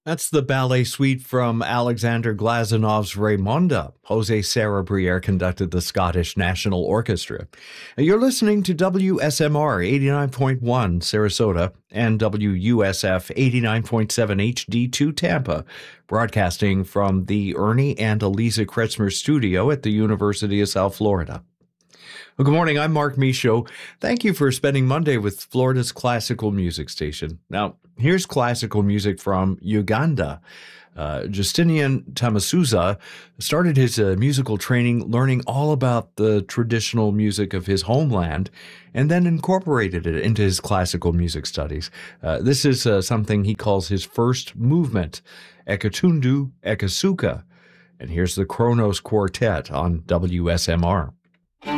That's the ballet suite from Alexander Glazanov's Raymonda. Jose Sarrabriere conducted the Scottish National Orchestra. You're listening to WSMR 89.1 Sarasota and WUSF 89.7 HD2 Tampa, broadcasting from the Ernie and Eliza Kretzmer studio at the University of South Florida. Well, good morning. I'm Mark Michaud. Thank you for spending Monday with Florida's classical music station. Now, here's classical music from Uganda. Justinian Tamasuza started his musical training learning all about the traditional music of his homeland and then incorporated it into his classical music studies. This is something he calls his first movement, Ekatundu Ekasuka. And here's the Kronos Quartet on WSMR.